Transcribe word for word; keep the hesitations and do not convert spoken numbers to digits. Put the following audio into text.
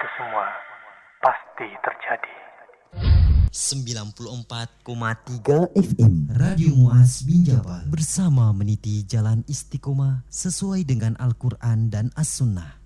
semua pasti terjadi. sembilan puluh empat koma tiga F M Radio Muaz Binjabal bersama meniti jalan istiqomah sesuai dengan Al-Quran dan As-Sunnah.